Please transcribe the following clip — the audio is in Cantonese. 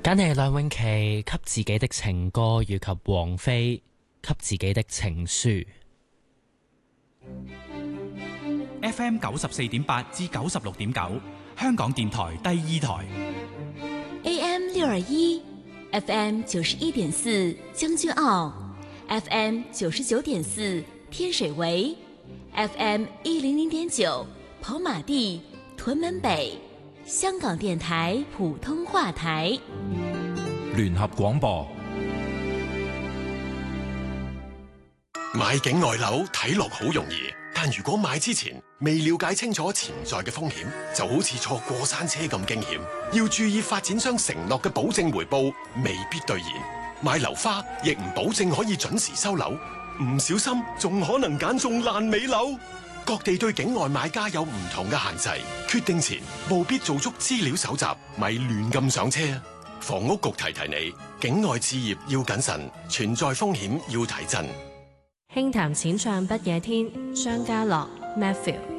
簡直係梁詠琪給自己的情歌，以及王菲給自己的情書。 FM 94.8至96.9，香港電台第二台。 AM 621 FM 91.4將軍澳 FM 99.4天水圍 FM 100.9跑馬地屯門北，香港電台普通話台聯合廣播。 買境外樓睇落好容易，但如果買之前未了解清楚潛在嘅風險，就好似坐過山車咁驚險。要注意發展商承諾嘅保證回報未必兌現，買樓花亦唔保證可以準時收樓，唔小心仲可能揀中爛尾樓。各地對境外買家有唔同嘅限制，決定前務必做足資料搜集，咪亂咁上車。房屋局提提你，境外置業要謹慎，存在風險要提振。 輕談淺唱不夜天，張家樂 Matthew。